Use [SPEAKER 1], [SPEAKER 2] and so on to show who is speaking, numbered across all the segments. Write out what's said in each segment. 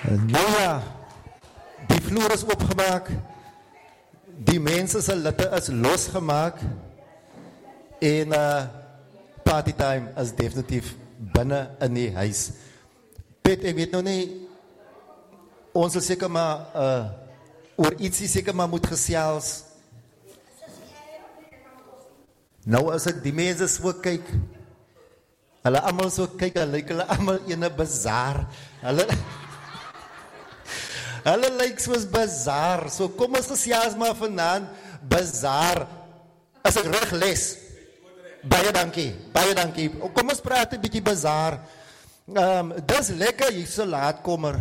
[SPEAKER 1] Nou ja, die vloer is opgemaak. Die mensen se litte is losgemaak. En partytime is definitief binnen in die huis. Pet, ek weet nou nie, ons sal seker maar oor ietsie seker maar moet gesels. Nou as ek die mense so kyk, hulle allemaal so kyk, hulle allemaal in 'n bazaar. Hulle lyk soos bazaar. So kom ons gesels maar vanaand bazaar. As ek reg les. Baie dankie. Kom ons praat 'n bietjie bazaar. Dis lekker hier so laatkomer.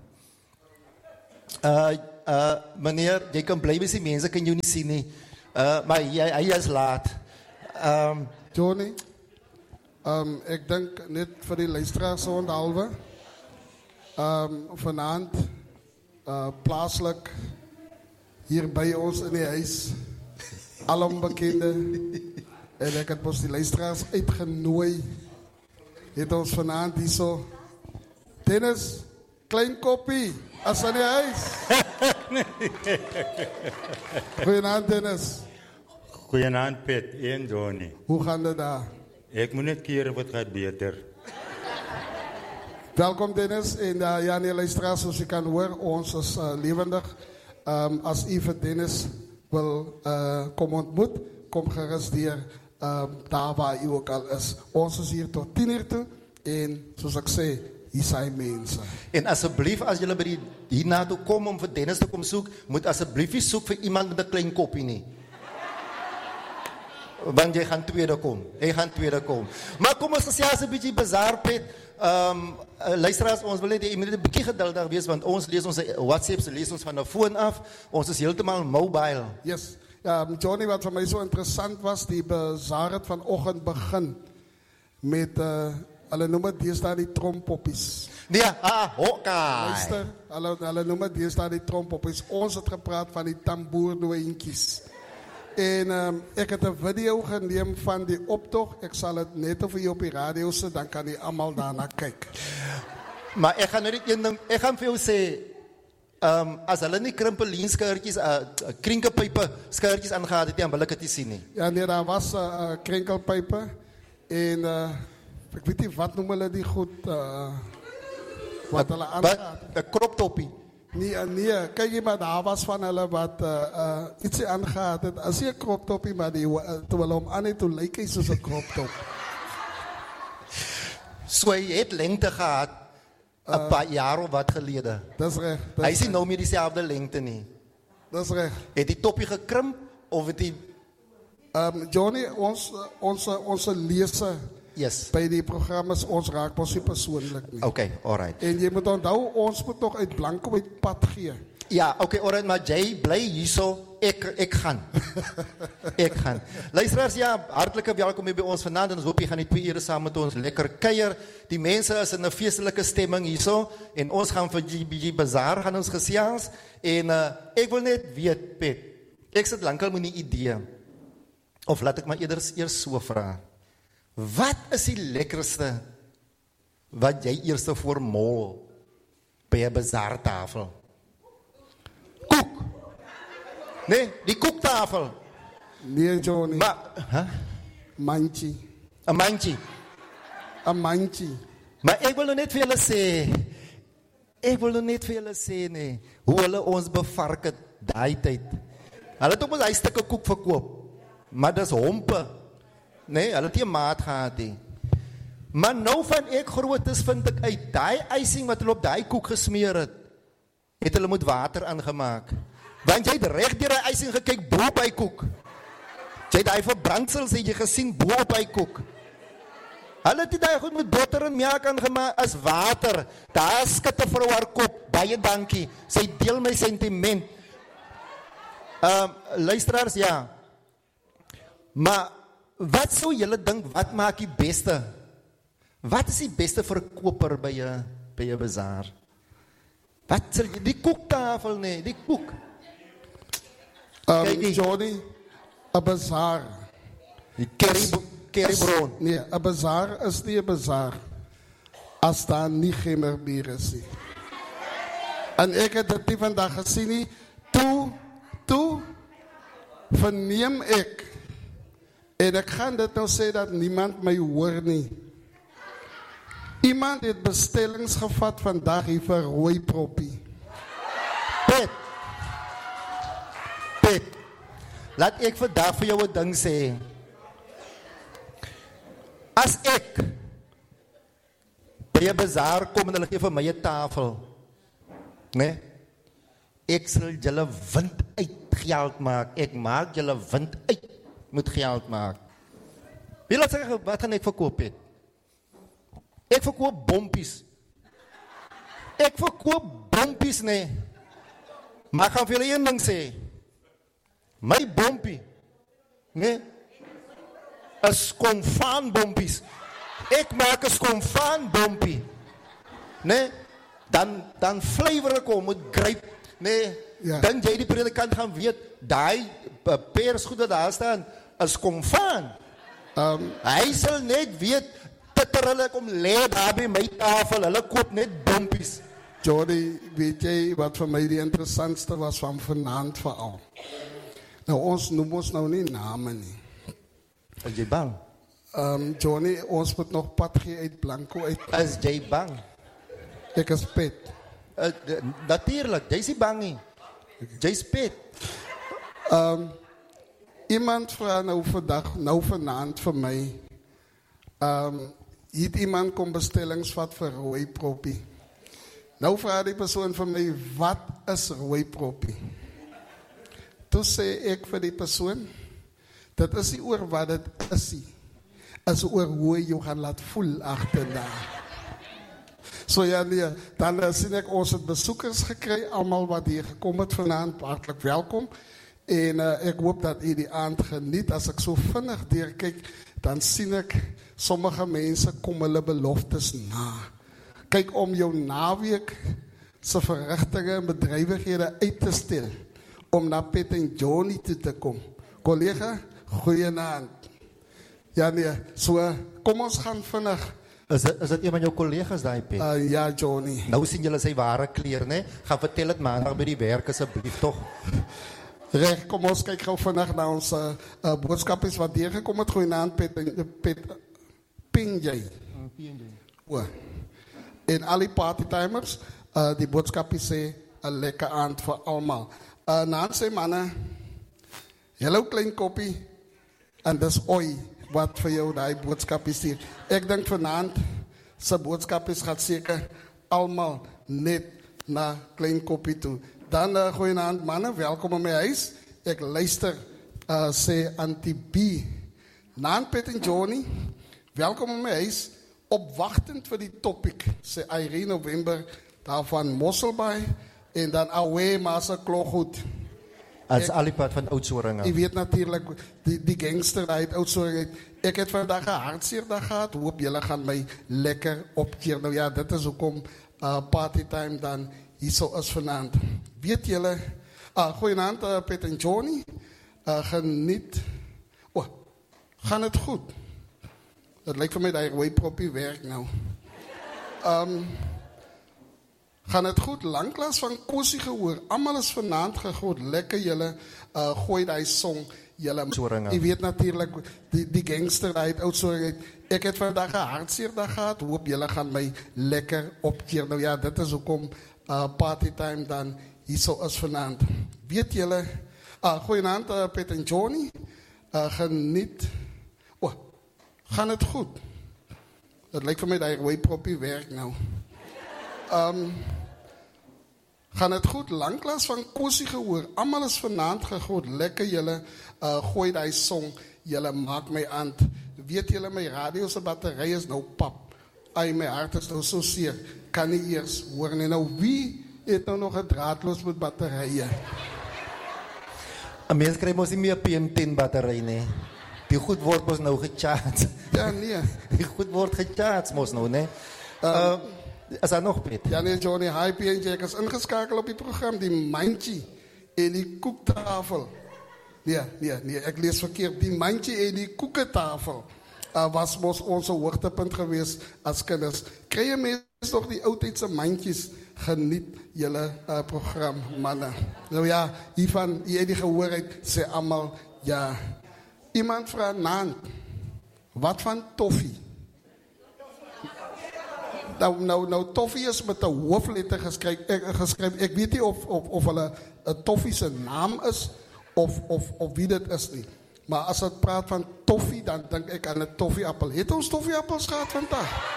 [SPEAKER 1] Meneer, jy kan bly wees, die mense kan jou nie sien nie. Maar hy is laat.
[SPEAKER 2] Johnny, ek dink net vir die luisteraars so onderhalwe. Vanaand plaaslik hier by ons in die huis, alom bekende, en ek het ons die luisteraars uitgenooi, het ons vanaand hier so, Dennis, klein koppie, as in die huis. Goeienaand Dennis.
[SPEAKER 3] Goeienaand Pet en Johnny.
[SPEAKER 2] Hoe gaan dit daar?
[SPEAKER 3] Ek moet net keer wat gaat beter.
[SPEAKER 2] Welkom Dennis en ja, nee luisteraars, soos u kan hoor, ons is levendig. As u vir Dennis wil kom ontmoet, kom gerust deur daar waar u ook al is. Ons is hier tot 10:00 toe en soos ek sê, hier zijn mense.
[SPEAKER 1] En asseblief, as julle by hierna toe kom om vir Dennis te kom soek, moet asseblief nie soek vir iemand met 'n klein koppie nie. Want jy gaan tweede kom. Maar kom ons gesels 'n bietjie bazaar, Pet. Luisteraars, ons wil net jy moet 'n bietjie geduldig wees, want ons lees ons WhatsApps, lees ons van 'n foon af. Ons is heeltemal mobile.
[SPEAKER 2] Yes. Ja, Johnny, wat vir my so interessant was, die bazaar het vanoggend begin met hulle noem dit deesdae die trompoppies.
[SPEAKER 1] Nee, hokka.
[SPEAKER 2] Luister, hulle noem dit deesdae die trompoppies. Ons het gepraat van die tamboerdooientjies. En ek het 'n video geneem van die optog. Ek sal dit net vir jou op die radio sit, dan kan jy almal daarna kyk.
[SPEAKER 1] Maar ek gaan net een ding, ek gaan vir jou sê, as hulle nie krimpelienskeurtjies, krinkelpype skeurtjies aangehaal het, dan wil ek dit nie sien nie.
[SPEAKER 2] Ja, nee, daar was krinkelpype en ek weet nie wat noem hulle die goed wat hulle aangehaal.
[SPEAKER 1] 'n kroptoppie.
[SPEAKER 2] Nee, kyk jy maar, daar was van hulle wat ietsie aangehaad het, as jy 'n kroptoppie, maar toe hulle hom aan het, toe lyk hy soos 'n kroptop.
[SPEAKER 1] So hy het lengte gehad, 'n paar jaar of wat gelede.
[SPEAKER 2] Dis reg.
[SPEAKER 1] Hy is nie nou meer dieselfde lengte nie.
[SPEAKER 2] Dis reg.
[SPEAKER 1] Het die toppie gekrimp, of het die...
[SPEAKER 2] Johnny, ons lese
[SPEAKER 1] Yes.
[SPEAKER 2] by die programma's, ons raak ons nie persoonlik nie.
[SPEAKER 1] Okay, alright.
[SPEAKER 2] En jy moet onthou, ons moet nog uit blanco uit pad gee.
[SPEAKER 1] Ja, okay, alright, maar jy bly hierso, ek gaan. Ek gaan. Luisteraars, ja, hartlike welkom hier by ons vanaand, en ons hoop jy gaan die 2 ure saam met ons lekker kuier. Die mense is in 'n feestelike stemming hierso, en ons gaan vir die bazaar gaan ons gesels, en ek wil net weet, Pet, ek sit lankal met 'n idee, of laat ek maar eers so vra. Wat is die lekkerste wat jy eers voormol by 'n bazaartafel? Koek. Nee, die koektafel.
[SPEAKER 2] Nee, Johnny.
[SPEAKER 1] Maar,
[SPEAKER 2] Manchi.
[SPEAKER 1] 'n mandjie.
[SPEAKER 2] 'n mandjie.
[SPEAKER 1] Maar ek wil nou net vir julle sê, nee, hoe hulle ons bevark het daai tyd. Hulle het op ons hy stukke koek verkoop, maar dis hompe. Nee, hulle het nie 'n maat gehad nie. Maar nou van ek groot is, vind ek uit, daai icing wat hulle op daai koek gesmeer het hulle met water aangemaak. Want jy het reg deur die icing gekyk bo op hy koek. Jy het daai verbrandsels het jy gesien bo op hy koek. Hulle het daai goed met botter en melk aangemaak as water. Daar skitte vir haar kop. Baie dankie. Sy deel my sentiment. Luisteraars, ja. Maar wat sou julle dink, wat maak die beste? Wat is die beste verkoper by 'n bazaar? Wat sal jy, die koektafel nee, die koek.
[SPEAKER 2] Johnny, 'n bazaar.
[SPEAKER 1] Die currybrood.
[SPEAKER 2] Nee, 'n bazaar is nie 'n bazaar as daar nie gemmerbier is nie. En ek het dit nie vandag gesien nie. Toe verneem ek. En ek gaan dit nou sê dat niemand my hoor nie. Iemand het bestellings gevat vandag hier vir Rooiproppie.
[SPEAKER 1] Pet, laat ek vandag vir jou 'n ding sê. As ek by 'n bazaar kom en hulle gee vir my 'n tafel, né? Ek sal julle wind uit geld maak. Ek maak julle wind uit met geld maak. Wie laat sê wat gaan ek verkoop het? Ek verkoop bompies. Ek verkoop bompies, nee. Maar ek gaan vir julle een ding sê. My bompie, nee, is skomfaan bompies. Ek maak 'n skomfaan bompie. Nee, dan flavor ek hom met grape, nee.
[SPEAKER 2] Ja.
[SPEAKER 1] Dan jy die predikant gaan weet, daai persgoede daar staan, is skomfaan. Hy sal net weet, dat hulle kom lê daar by my tafel, hulle koop net bompies.
[SPEAKER 2] Jody, weet jy wat vir my die interessantste was van vanaand veral? Nou, ons noem ons nou nie name nie.
[SPEAKER 1] Is jy bang?
[SPEAKER 2] Johnny, ons moet nog pad gee uit Blanco uit.
[SPEAKER 1] Is jy bang?
[SPEAKER 2] Ek is Pet.
[SPEAKER 1] Natuurlijk, jy is nie bang nie. Jy is Pet.
[SPEAKER 2] Iemand vraag nou vanaand vir my, het iemand kom bestellings vat vir Rooiproppie. Nou vraag die persoon vir my, wat is Rooiproppie? Toe sê ek vir die persoon, dit is nie oor wat dit is nie, is oor hoe jy gaan laat voel agterna. So ja, nee, dan sien ek ons het besoekers gekry, allemaal wat hier gekom het vanaand, hartelijk welkom. En ek hoop dat u die aand geniet. As ek so vinnig deurkyk, dan sien ek sommige mense kom hulle beloftes na. Kyk om jou naweek se verrigtinge en bedrywighede uit te stel om na Pet en Johnny toe te kom. Collega, goeienaand. Ja nee, so kom ons gaan vinnig.
[SPEAKER 1] Is dit een van jou collega's daai, Pet?
[SPEAKER 2] Ja, Johnny.
[SPEAKER 1] Nou sien julle sy ware kleur, né? Gaan vertel dit maandag by die werk asseblief tog.
[SPEAKER 2] Reg, kom ons kyk gou vinnig na ons boodskapies wat deurgekom het. Goeienaand Pet PNJ. O. En al die partytimers, die boodskapies sê 'n lekker aand vir almal. Naan sê manne, hello klein koppie, en dis oi wat vir jou daai boodskapies stuur. Ek dink vanaand se boodskapies gaan seker almal net na klein koppie toe. Dan goeienaand manne, welkom in my huis. Ek luister, sê Auntie B. Naan Pet en Johnny, welkom in my huis. Opwachtend vir die topic, sê Irene November, daarvan Mosselbaai, en dan Awe Masa Kloggoed.
[SPEAKER 1] As Alipad van Oudtshoorn.
[SPEAKER 2] Je weet natuurlijk, die gangster uit Oudtshoorn. Ek het vandag 'n hartseer dag gehad. Hoop julle gaan my lekker opkeer. Nou ja, dit is hoekom partytime dan hierso is vanaand. Weet julle, goeienaand Pet en Johnny. Geniet. Gaan het goed? Het lijkt vir my dat Rooiproppie werk nou. Gaan het goed? Langklaas van Kosie gehoor. Almal is vanaand gegoed. Lekker julle gooi die song. Je weet natuurlijk, die gangster uit Oudtshoorn. Ek het vandag 'n hartseer dag gehad. Hoop julle gaan my lekker opkeer. Nou ja, dit is hoekom partytime dan hierso is vanaand. Weet julle, goeienaand Pet en Johnny. Geniet. Gaan het goed? Het lijkt vir my dat Rooiproppie werk nou. Gaan het goed? Langklaas van Kosie gehoor. Almal is vanaand gegoed. Lekker julle gooi die song. Julle maak my aan. Weet julle, my radio se battery is nou pap. Ai, my hart is nou so seer. Kan nie eers hoor nie. Nou, wie het nou nog 'n draadloos met batterye?
[SPEAKER 1] 'n Mens kry mos nie meer PM10 battery nie. Die goed word mos nou gecharge.
[SPEAKER 2] Ja, nee.
[SPEAKER 1] Die goed word gecharge mos nou, nee. Is daar nog, Pet?
[SPEAKER 2] Ja, nee, Johnny, hi PNJ. Ek is ingeskakel op die program, die mandjie en die koektafel. Nee, ek lees verkeerd. Die mandjie en die koeketafel was mos ons hoogtepunt geweest as kinders. Kry jy mense is toch die oudheidse mandjies. Geniet julle program, mannen. Nou ja, hiervan, jy die gehoorheid, sê allemaal, ja. Iemand vraagt naam, wat van toffie? Nou toffie is met een hoofletter geschreven. Ik weet niet of hulle een toffie zijn naam is, of wie dat is niet. Maar als het praat van toffie, dan denk ik aan een toffieappel. Heeft ons toffieappels gehad vandaag?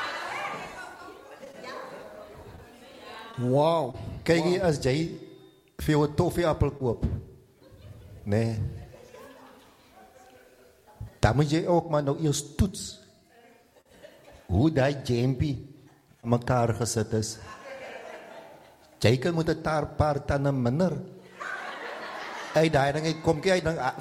[SPEAKER 2] Wow.
[SPEAKER 1] Kijk je, als jij veel een toffieappel koopt, nee, dan moet je ook maar nou eerst toets hoe dat jampie aan elkaar gezet is. Jy kan moet een paar tanden minder. Hey, daar dan kom jy dan